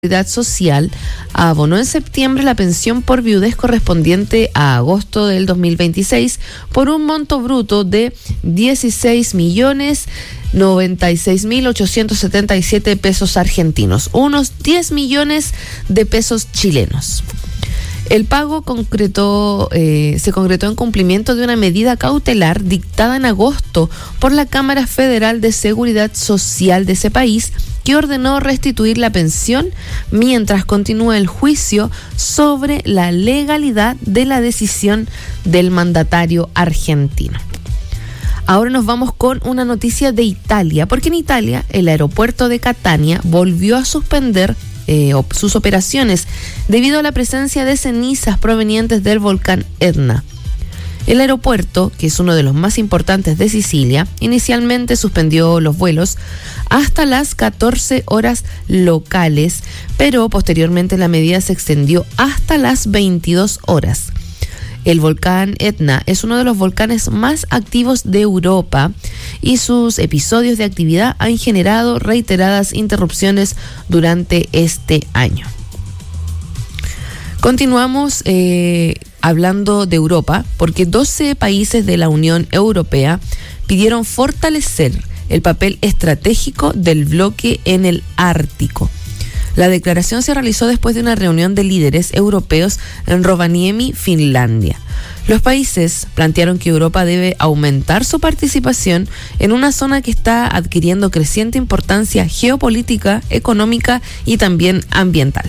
Seguridad Social abonó en septiembre la pensión por viudez correspondiente a agosto del 2026 por un monto bruto de 16.096.877 pesos argentinos, unos 10 millones de pesos chilenos. El pago se concretó en cumplimiento de una medida cautelar dictada en agosto por la Cámara Federal de Seguridad Social de ese país, que ordenó restituir la pensión mientras continúa el juicio sobre la legalidad de la decisión del mandatario argentino. Ahora nos vamos con una noticia de Italia, porque en Italia el aeropuerto de Catania volvió a suspender sus operaciones debido a la presencia de cenizas provenientes del volcán Etna. El aeropuerto, que es uno de los más importantes de Sicilia, inicialmente suspendió los vuelos hasta las 14 horas locales, pero posteriormente la medida se extendió hasta las 22 horas. El volcán Etna es uno de los volcanes más activos de Europa y sus episodios de actividad han generado reiteradas interrupciones durante este año. Continuamos hablando de Europa, porque 12 países de la Unión Europea pidieron fortalecer el papel estratégico del bloque en el Ártico. La declaración se realizó después de una reunión de líderes europeos en Rovaniemi, Finlandia. Los países plantearon que Europa debe aumentar su participación en una zona que está adquiriendo creciente importancia geopolítica, económica y también ambiental.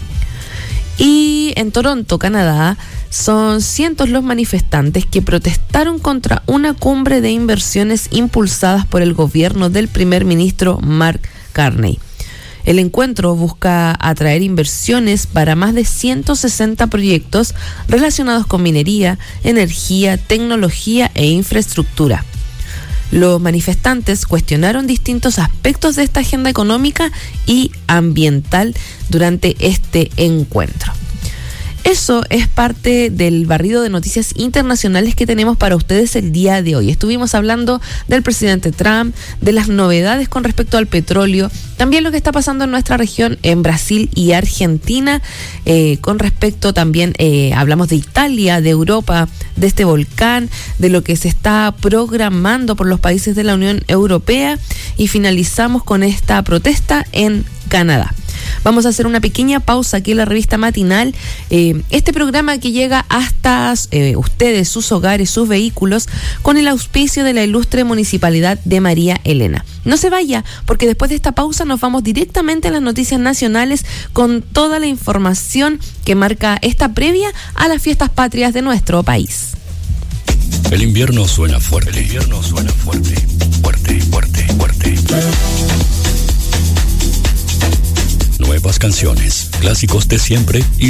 Y en Toronto, Canadá, son cientos los manifestantes que protestaron contra una cumbre de inversiones impulsadas por el gobierno del primer ministro Mark Carney. El encuentro busca atraer inversiones para más de 160 proyectos relacionados con minería, energía, tecnología e infraestructura. Los manifestantes cuestionaron distintos aspectos de esta agenda económica y ambiental durante este encuentro. Eso es parte del barrido de noticias internacionales que tenemos para ustedes el día de hoy. Estuvimos hablando del presidente Trump, de las novedades con respecto al petróleo, también lo que está pasando en nuestra región, en Brasil y Argentina. Con respecto también, hablamos de Italia, de Europa, de este volcán, de lo que se está programando por los países de la Unión Europea, y finalizamos con esta protesta en Canadá. Vamos a hacer una pequeña pausa aquí en la revista matinal. Este programa que llega hasta ustedes, sus hogares, sus vehículos, con el auspicio de la ilustre Municipalidad de María Elena. No se vaya, porque después de esta pausa nos vamos directamente a las noticias nacionales con toda la información que marca esta previa a las fiestas patrias de nuestro país. El invierno suena fuerte. El invierno suena fuerte. Fuerte, fuerte, fuerte. Nuevas canciones, clásicos de siempre y